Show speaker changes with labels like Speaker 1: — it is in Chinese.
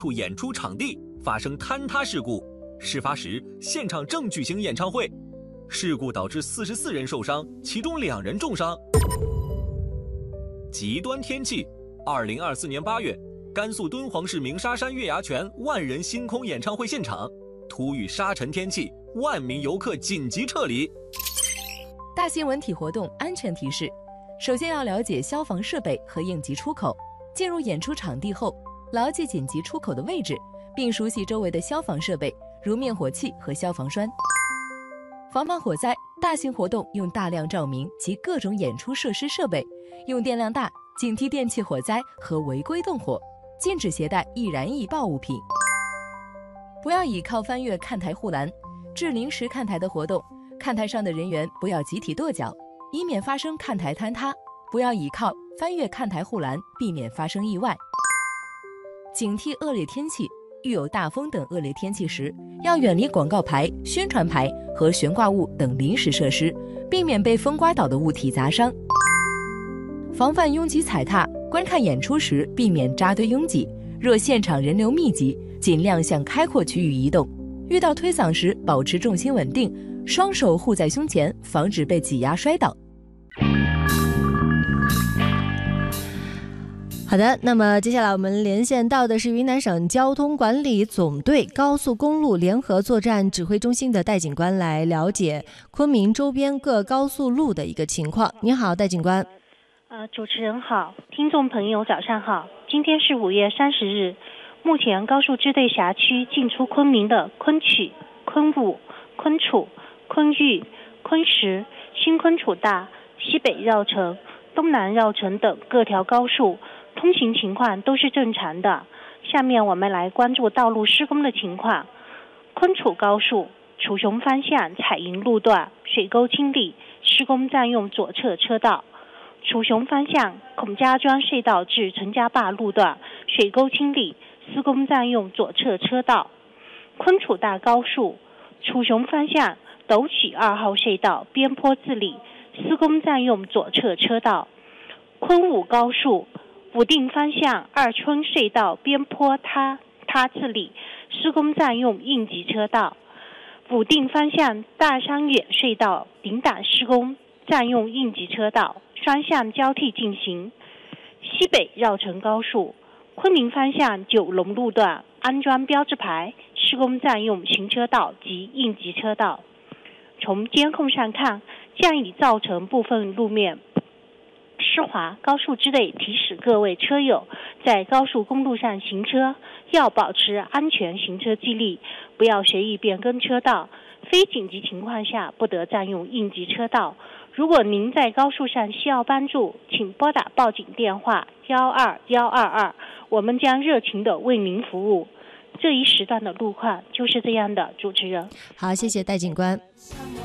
Speaker 1: 处演出场地发生坍塌事故，事发时现场正举行演唱会，事故导致44人受伤，其中2人重伤。极端天气，2024年8月，甘肃敦煌市鸣沙山月牙泉万人星空演唱会现场，突遇沙尘天气，万名游客紧急撤离。
Speaker 2: 大型文体活动安全提示：首先要了解消防设备和应急出口。进入演出场地后，牢记紧急出口的位置，并熟悉周围的消防设备，如灭火器和消防栓。防范火灾，大型活动用大量照明及各种演出设施设备，用电量大，警惕电器火灾和违规动火，禁止携带易燃易爆物品。不要倚靠翻越看台护栏，至临时看台的活动，看台上的人员不要集体跺脚，以免发生看台坍塌。不要倚靠翻越看台护栏，避免发生意外。警惕恶劣天气，遇有大风等恶劣天气时，要远离广告牌、宣传牌和悬挂物等临时设施，避免被风刮倒的物体砸伤。防范拥挤踩踏，观看演出时避免扎堆拥挤，若现场人流密集，尽量向开阔区域移动。遇到推搡时，保持重心稳定，双手护在胸前，防止被挤压摔倒。
Speaker 3: 好的，那么接下来我们连线到的是云南省交通管理总队高速公路联合作战指挥中心的戴警官，来了解昆明周边各高速路的一个情况。你好，戴警官。
Speaker 4: 主持人好，听众朋友早上好。今天是5月30日，目前高速支队辖区进出昆明的昆曲、昆武、昆楚、昆玉、昆石、新昆楚大、西北绕城、东南绕城等各条高速通行情况都是正常的。下面我们来关注道路施工的情况。昆楚高速楚雄方向彩云路段水沟清理，施工占用左侧车道。楚雄方向孔家庄隧道至陈家坝路段水沟清理，施工占用左侧车道。昆楚大高速楚雄方向斗曲2号隧道边坡治理，施工占用左侧车道。昆武高速武定方向二村隧道边坡塌治理，施工占用应急车道。武定方向大山远隧道顶挡施工，占用应急车道，双向交替进行。西北绕城高速昆明方向九龙路段安装标志牌，施工占用行车道及应急车道。从监控上看，将已造成部分路面湿滑，高速支队提示各位车友在高速公路上行车要保持安全行车纪律，不要随意变更车道，非紧急情况下不得占用应急车道。如果您在高速上需要帮助，请拨打报警电话12122，我们将热情地为您服务。这一时段的路况就是这样的，主持人。
Speaker 3: 好，谢谢戴警官。